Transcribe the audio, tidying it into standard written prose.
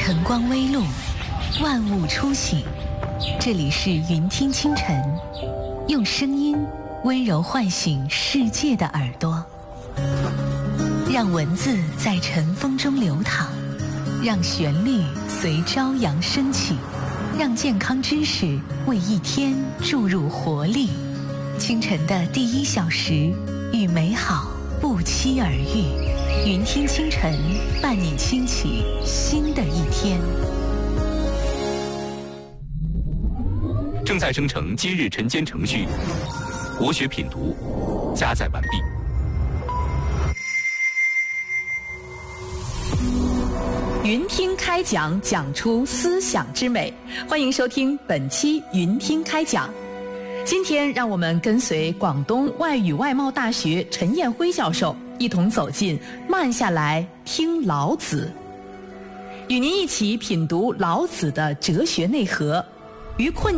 晨光微露，万物初醒。这里是云听清晨，用声音温柔唤醒世界的耳朵，让文字在晨风中流淌，让旋律随朝阳升起，让健康知识为一天注入活力。清晨的第1小时，与美好不期而遇。云听清晨，伴你轻启新的一天。 正在生成今日晨间程序，国学品读加载完毕。 云听开讲，讲出思想之美。欢迎收听本期云听开讲。今天让我们跟随广东外语外贸大学陈彦辉教授一同走进慢下来听老子，与您一起品读老子的哲学内核，于困